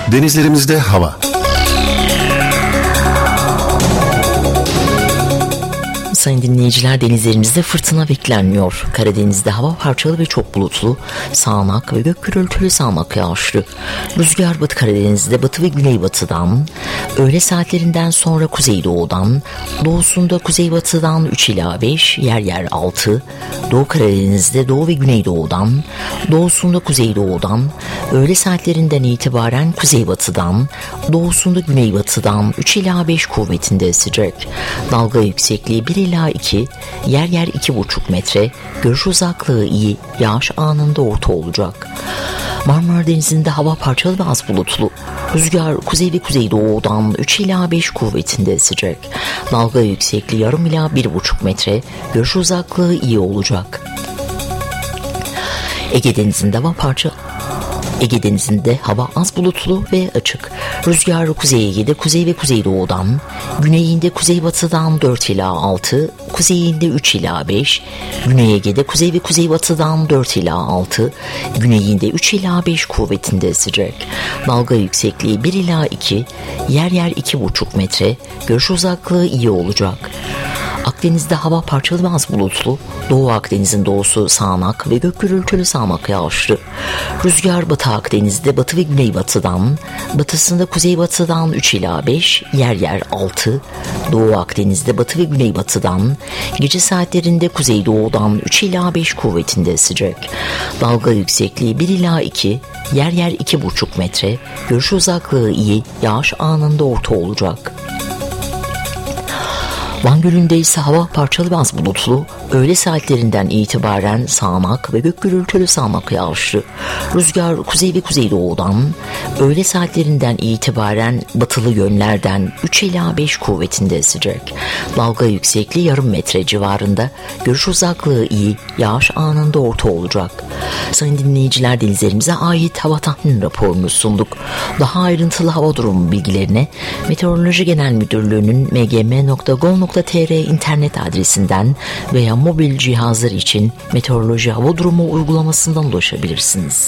Denizlerimizde hava. Sayın dinleyiciler, denizlerimizde fırtına beklenmiyor. Karadeniz'de hava parçalı ve çok bulutlu, sağanak ve gök gürültülü sağanak yağışlı. Rüzgar Batı Karadeniz'de batı ve güneybatıdan, öğle saatlerinden sonra kuzeydoğudan, doğusunda kuzeybatıdan 3 ila 5, yer yer 6, Doğu Karadeniz'de doğu ve güneydoğudan, doğusunda kuzeydoğudan, öğle saatlerinden itibaren kuzeybatıdan, doğusunda güneybatıdan 3 ila 5 kuvvetinde esecek. Dalga yüksekliği 1 ila 2, yer yer 2,5 metre, görüş uzaklığı iyi, yağış anında orta olacak. Marmara Denizi'nde hava parçalı ve az bulutlu. Rüzgar kuzey ve kuzeydoğudan 3 ila 5 kuvvetinde esecek. Dalga yüksekliği yarım ila 1,5 metre, görüş uzaklığı iyi olacak. Ege Denizinde hava az bulutlu ve açık. Rüzgar Kuzey Ege'de kuzey ve kuzeydoğudan, güneyinde kuzeybatıdan 4 ila 6, kuzeyinde 3 ila 5, Güney Ege'de kuzey ve kuzeybatıdan 4 ila 6, güneyinde 3 ila 5 kuvvetinde esecek. Dalga yüksekliği 1 ila 2, yer yer 2,5 metre, görüş uzaklığı iyi olacak. Akdeniz'de hava parçalı ve az bulutlu. Doğu Akdeniz'in doğusu sağanak ve gök gürültülü sağanak yağışlı. Rüzgar Batı Akdeniz'de batı ve güneybatıdan, batısında kuzeybatıdan 3 ila 5, yer yer 6, Doğu Akdeniz'de batı ve güneybatıdan, gece saatlerinde kuzeydoğudan 3 ila 5 kuvvetinde esecek. Dalga yüksekliği 1 ila 2, yer yer 2,5 metre, görüş uzaklığı iyi, yağış anında orta olacak. Van Gölü'nde ise hava parçalı ve az bulutlu, öğle saatlerinden itibaren sağanak ve gök gürültülü sağanak yağışlı. Rüzgar kuzey ve kuzeydoğudan, öğle saatlerinden itibaren batılı yönlerden 3 ila 5 kuvvetinde esecek. Dalga yüksekliği yarım metre civarında, görüş uzaklığı iyi, yağış anında orta olacak. Sayın dinleyiciler, denizlerimize ait hava tahmin raporunu sunduk. Daha ayrıntılı hava durumu bilgilerine Meteoroloji Genel Müdürlüğü'nün mgm.gov.tr internet adresinden veya mobil cihazlar için meteoroloji hava durumu uygulamasından ulaşabilirsiniz.